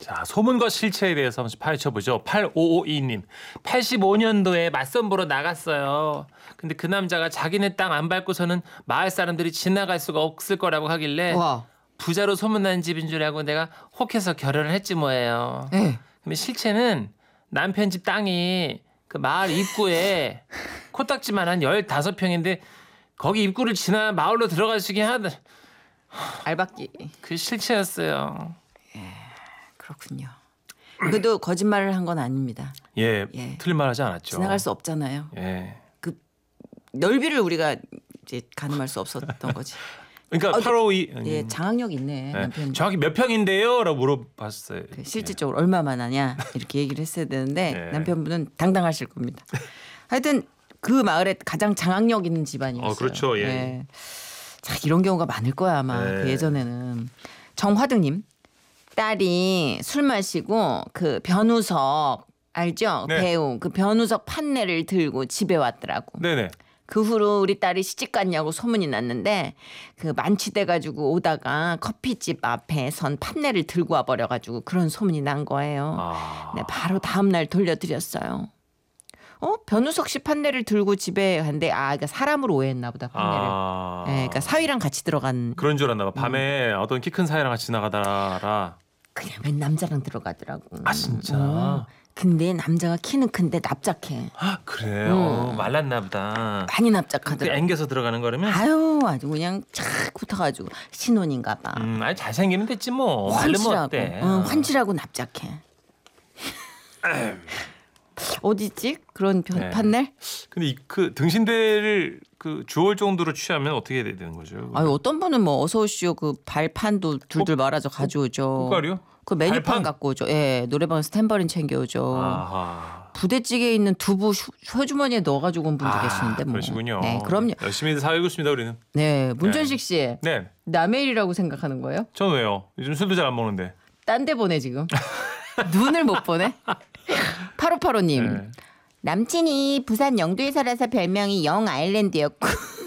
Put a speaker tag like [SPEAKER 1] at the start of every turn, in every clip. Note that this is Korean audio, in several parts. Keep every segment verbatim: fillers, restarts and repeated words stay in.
[SPEAKER 1] 자, 소문과 실체에 대해서 한번 파헤쳐보죠. 팔오오이 님. 팔십오 년도에 맞선 보러 나갔어요. 근데 그 남자가 자기네 땅 안 밟고서는 마을 사람들이 지나갈 수가 없을 거라고 하길래
[SPEAKER 2] 와.
[SPEAKER 1] 부자로 소문난 집인 줄 알고 내가 혹해서 결혼을 했지 뭐예요.
[SPEAKER 2] 네.
[SPEAKER 1] 근데 실체는 남편 집 땅이 그 마을 입구에 코딱지만한 열다섯 평인데 거기 입구를 지나 마을로 들어가시긴 하더.
[SPEAKER 2] 알박기.
[SPEAKER 1] 그 실체였어요.
[SPEAKER 2] 그렇군요. 그래도 거짓말을 한 건 아닙니다.
[SPEAKER 1] 예,
[SPEAKER 2] 예.
[SPEAKER 1] 틀린 말 하지 않았죠.
[SPEAKER 2] 지나갈 수 없잖아요.
[SPEAKER 1] 예.
[SPEAKER 2] 그 넓이를 우리가 이제 가늠할 수 없었던 거지.
[SPEAKER 1] 그러니까
[SPEAKER 2] 어,
[SPEAKER 1] 팔오오이.
[SPEAKER 2] 예, 장악력 있네.
[SPEAKER 1] 예.
[SPEAKER 2] 남편.
[SPEAKER 1] 정확히 몇 평인데요? 라고 물어봤어요.
[SPEAKER 2] 그 실질적으로 얼마만 하냐 이렇게 얘기를 했어야 되는데
[SPEAKER 1] 예.
[SPEAKER 2] 남편분은 당당하실 겁니다. 하여튼 그 마을에 가장 장악력 있는 집안이었어요.
[SPEAKER 1] 어, 그렇죠. 예.
[SPEAKER 2] 자, 이런 경우가 많을 거야 아마.
[SPEAKER 1] 예.
[SPEAKER 2] 그 예전에는. 정화등님. 딸이 술 마시고 그 변우석 알죠?
[SPEAKER 1] 네.
[SPEAKER 2] 배우 그 변우석 판넬을 들고 집에 왔더라고.
[SPEAKER 1] 네네.
[SPEAKER 2] 그 후로 우리 딸이 시집 갔냐고 소문이 났는데 그 만취돼 가지고 오다가 커피집 앞에 선 판넬을 들고 와 버려 가지고 그런 소문이 난 거예요.
[SPEAKER 1] 아.
[SPEAKER 2] 네, 바로 다음 날 돌려드렸어요. 어? 변우석 씨 판넬을 들고 집에 갔는데 아, 그러니까 사람으로 오해했나 보다 판넬을.
[SPEAKER 1] 아.
[SPEAKER 2] 네, 그러니까 사위랑 같이 들어간.
[SPEAKER 1] 그런 줄 알았나 봐. 밤에 어떤 키 큰 사이랑 같이 지나가다라.
[SPEAKER 2] 그냥 웬 남자랑 들어가더라고.
[SPEAKER 1] 아, 진짜?
[SPEAKER 2] 어. 근데 남자가 키는 큰데 납작해.
[SPEAKER 1] 아, 그래. 어, 말랐나 보다.
[SPEAKER 2] 많이
[SPEAKER 1] 그
[SPEAKER 2] 납작하더라고.
[SPEAKER 1] 앵겨서 들어가는 거라면?
[SPEAKER 2] 아유 아주 그냥 착 붙어가지고 신혼인가 봐.
[SPEAKER 1] 음, 아니 잘생기면 됐지 뭐. 말르면
[SPEAKER 2] 환칠하고,
[SPEAKER 1] 어때?
[SPEAKER 2] 응, 환칠하고 납작해. 어디지 그런 변,
[SPEAKER 1] 네.
[SPEAKER 2] 판넬?
[SPEAKER 1] 근데 이, 그 등신대를 그 주올 정도로 취하면 어떻게 해야 되는 거죠?
[SPEAKER 2] 아유 어떤 분은 뭐 어서 오시오 그 발판도 둘둘 말아서 가져오죠.
[SPEAKER 1] 꽃가루요?
[SPEAKER 2] 그 메뉴판
[SPEAKER 1] 발판?
[SPEAKER 2] 갖고 오죠. 예, 노래방에서 탬버린 챙겨오죠.
[SPEAKER 1] 아하.
[SPEAKER 2] 부대찌개에 있는 두부 휴- 효주머니에 넣어가지고 온 분도
[SPEAKER 1] 아,
[SPEAKER 2] 계시는데 뭐.
[SPEAKER 1] 그러시군요.
[SPEAKER 2] 네, 그럼요.
[SPEAKER 1] 열심히 살고 있습니다 우리는.
[SPEAKER 2] 네, 문천식 씨
[SPEAKER 1] 네.
[SPEAKER 2] 남의 일이라고 생각하는 거예요?
[SPEAKER 1] 전 왜요? 요즘 술도 잘 안 먹는데.
[SPEAKER 2] 딴 데 보내 지금. 눈을 못 보내? 팔오팔오님.
[SPEAKER 1] 네.
[SPEAKER 2] 남친이 부산 영도에 살아서 별명이 영 아일랜드였고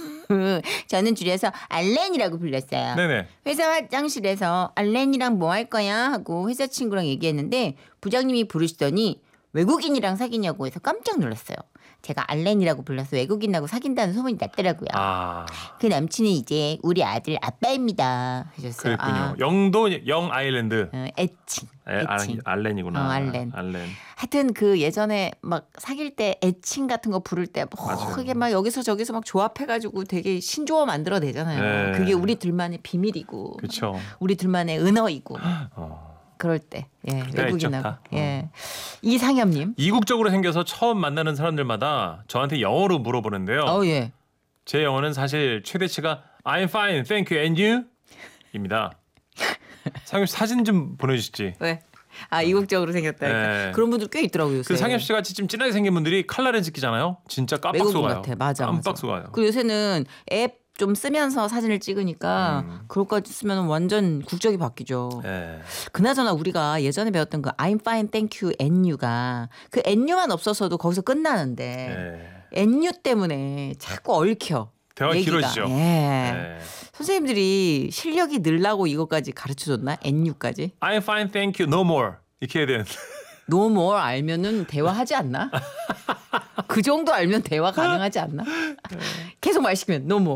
[SPEAKER 2] 저는 줄여서 알렌이라고 불렀어요.
[SPEAKER 1] 네네.
[SPEAKER 2] 회사 화장실에서 알렌이랑 뭐 할 거야 하고 회사 친구랑 얘기했는데 부장님이 부르시더니 외국인이랑 사귀냐고 해서 깜짝 놀랐어요. 제가 알렌이라고 불러서 외국인하고 사귄다는 소문이 났더라고요.
[SPEAKER 1] 아,
[SPEAKER 2] 그 남친은 이제 우리 아들 아빠입니다 하셨어요.
[SPEAKER 1] 그랬군요.
[SPEAKER 2] 아,
[SPEAKER 1] 영도 영 아일랜드.
[SPEAKER 2] 어, 애칭.
[SPEAKER 1] 에, 알,
[SPEAKER 2] 애칭.
[SPEAKER 1] 알렌이구나.
[SPEAKER 2] 어, 알렌.
[SPEAKER 1] 알렌.
[SPEAKER 2] 하여튼 그 예전에 막 사귈 때 애칭 같은 거 부를 때 뭐
[SPEAKER 1] 맞아요.
[SPEAKER 2] 그게 막 여기서 저기서 막 조합해가지고 되게 신조어 만들어내잖아요.
[SPEAKER 1] 네.
[SPEAKER 2] 그게 우리 둘만의 비밀이고
[SPEAKER 1] 그렇죠.
[SPEAKER 2] 우리 둘만의 은어이고
[SPEAKER 1] 어.
[SPEAKER 2] 그럴 때 예,
[SPEAKER 1] 그때가
[SPEAKER 2] 외국인하고
[SPEAKER 1] 있죠, 다.
[SPEAKER 2] 예. 이상엽님.
[SPEAKER 1] 이국적으로 생겨서 처음 만나는 사람들마다 저한테 영어로 물어보는데요.
[SPEAKER 2] 어 예.
[SPEAKER 1] 제 영어는 사실 최대치가 I'm fine, thank you, and you? 입니다. 상엽 씨 사진 좀 보내주시지.
[SPEAKER 2] 왜? 아 이국적으로 생겼다니까.
[SPEAKER 1] 네.
[SPEAKER 2] 그런 분들 꽤 있더라고요 요새.
[SPEAKER 1] 그 상엽 씨 같이 좀 진하게 생긴 분들이 칼라렌즈 끼잖아요. 진짜 깜빡
[SPEAKER 2] 외국인
[SPEAKER 1] 속아요.
[SPEAKER 2] 같아. 맞아.
[SPEAKER 1] 깜빡
[SPEAKER 2] 맞아.
[SPEAKER 1] 속아요.
[SPEAKER 2] 그리고 요새는 앱 좀 쓰면서 사진을 찍으니까
[SPEAKER 1] 음.
[SPEAKER 2] 그것까지 쓰면 완전 국적이 바뀌죠.
[SPEAKER 1] 네.
[SPEAKER 2] 그나저나 우리가 예전에 배웠던 그 I'm fine, thank you, and you가 그 and you만 없었어도 거기서 끝나는데
[SPEAKER 1] 네.
[SPEAKER 2] and you 때문에 자꾸 얽혀.
[SPEAKER 1] 대화가
[SPEAKER 2] 얘기가.
[SPEAKER 1] 길어지죠.
[SPEAKER 2] 예.
[SPEAKER 1] 네.
[SPEAKER 2] 선생님들이 실력이 늘라고 이거까지 가르쳐줬나? and you까지?
[SPEAKER 1] I'm fine, thank you, no more 이렇게 해야 되는데.
[SPEAKER 2] no more 알면은 대화하지 않나? 그 정도 알면 대화 가능하지 않나? 계속 말 시키면 no more.